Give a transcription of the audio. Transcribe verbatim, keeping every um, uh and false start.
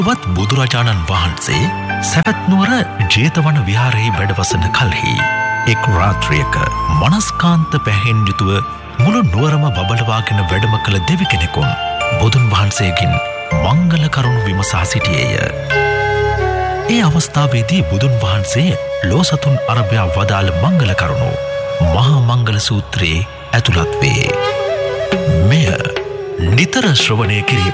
වත් බුදුරජාණන් වහන්සේ සැවැත්නුවර ජේතවන විහාරයේ වැඩවසන කල්හි එක් රාත්‍රියක මනස්කාන්ත පැහැයෙන් යුතුව මුළු නුවරම බබලවාගෙන වැඩම කළ දෙවි කෙනෙකුන් බුදුන් වහන්සේගෙන් මංගල කරුණු විමසා සිටියේය. ඒ අවස්ථාවේදී බුදුන් වහන්සේ ලෝසතුන් අරබයා වදාළ මංගල කරුණු මහා මංගල සූත්‍රයේ ඇතුළත් වේ. මෙය නිතර ශ්‍රවණය කිරීම